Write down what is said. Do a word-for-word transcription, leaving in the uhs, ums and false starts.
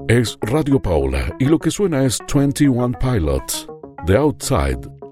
Es Radio Paola y lo que suena es veintiuno Pilots, The Outside.